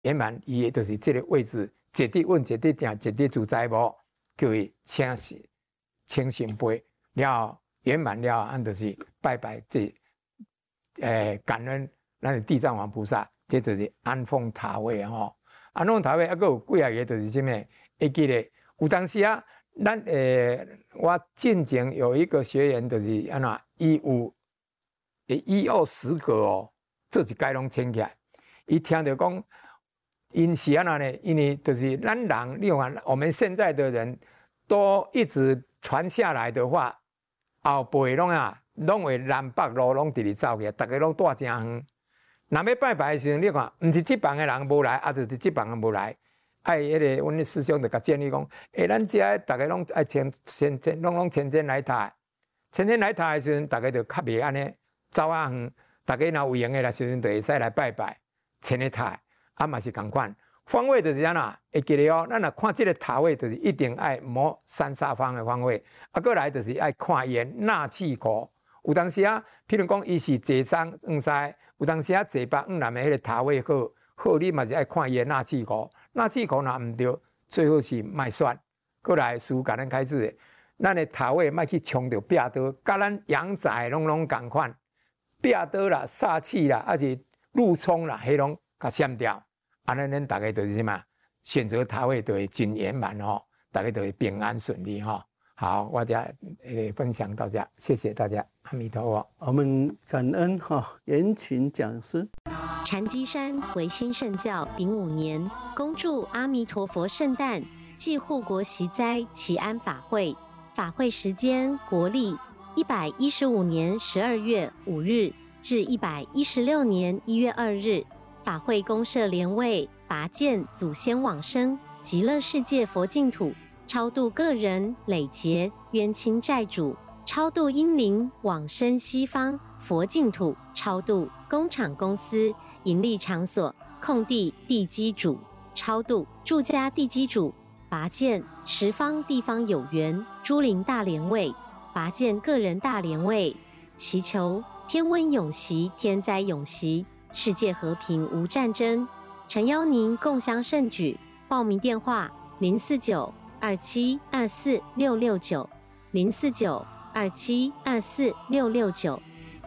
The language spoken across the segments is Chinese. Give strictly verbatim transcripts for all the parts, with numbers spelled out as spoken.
圆满，伊就是这个位置，一直稳，一直定，一直自在无，叫伊请示请圣杯了，圆满了，按就是拜拜这，诶、呃、感恩咱的地藏王菩萨，这就是安奉塔位吼。安奉塔位还佫有几啊个，就是什么？会记得有当时啊，咱诶、呃，我进前有一个学员，就是安怎，伊有伊有十个哦，做一届拢请起来，伊听到讲。因是安那呢？因为就是咱人，你看我们现在的人都一直传下来的话，后辈拢啊，拢会南北路拢直直走去，大家拢住真远。若要拜拜的时阵，你看，毋是这帮的人无来，啊，就是这帮人无来。哎，迄、那个阮的师兄就甲建议讲，诶、欸，咱遮大家拢爱千千千，拢拢千千来塔，千千来塔的时阵，大家就较袂安尼走啊远。大家若有闲的时阵，就会使来拜拜，千个塔。啊嘛是同款，方位就是安那，会记得哦。咱若看这个塔位，就是一定爱摸三煞方的方位。啊，过来就是爱看伊纳气口。有当时啊，譬如讲伊是坐东向西，有当时啊坐北向南的迄个塔位好，好你嘛是爱看伊的纳气口。纳气口若毋对，最好是卖选。过来师甲咱开始，咱的塔位莫去冲着壁刀，甲咱阳宅拢拢共款。壁刀啦、煞气啦，还是路冲啦，迄拢甲闪掉。安尼，咱大家就是什么？选择塔位就会真圆满哦，大家就会平安顺利哈、哦。好，我家呃分享到这，谢谢大家，阿弥陀佛。 我们感恩哈严群讲师。 禅机山维新圣教丙午年，恭祝阿弥陀佛圣诞暨护国息灾祈安法会。法会时间国历一百一十五年十二月五日至一百一十六年一月二日。法会公设莲位，拔剑祖先往生极乐世界佛净土，超度个人累劫冤亲债主，超度阴灵往生西方佛净土，超度工厂公司盈利场所空地地基主，超度住家地基主，拔剑十方地方有缘诸灵大莲位，拔剑个人大莲位，祈求天温永息，天灾永息，世界和平无战争。诚邀您共襄盛举。报名电话：零四九二七二四六六九，零四九二七二四六六九。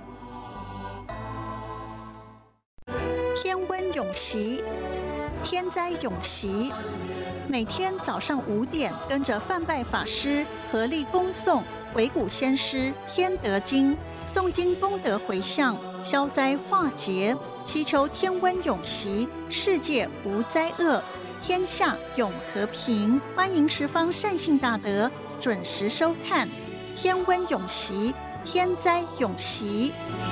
天温永息，天灾永息。每天早上五点，跟着范拜法师合力恭诵《鬼谷先师天德经》，诵经功德回向，消灾化劫，祈求天温永息，世界无灾厄，天下永和平。欢迎十方善信大德准时收看《天温永息，天灾永息》。